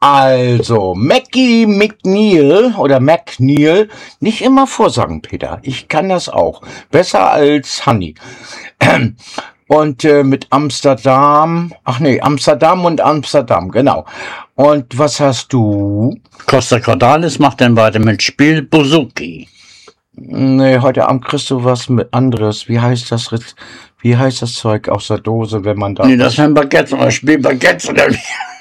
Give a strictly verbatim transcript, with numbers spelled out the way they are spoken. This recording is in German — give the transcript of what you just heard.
Also, Mackie McNeil oder McNeil, nicht immer vorsagen, Peter. Ich kann das auch. Besser als Honey. Und äh, mit Amsterdam, ach nee, Amsterdam und Amsterdam, genau. Und was hast du? Costa Cordalis macht dann weiter mit Spiel Bouzouki. Nee, heute Abend kriegst du was mit anderes. Wie heißt das Ritz- Wie heißt das Zeug aus der Dose, wenn man da... Nee, das sind Baguettes oder Spiel Baguettes oder wie?